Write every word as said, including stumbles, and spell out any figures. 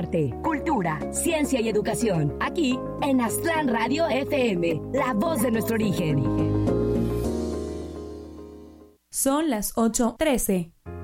arte, cultura, ciencia y educación. Aquí en Aztlán Radio F M, la voz de nuestro origen. Son las ocho trece.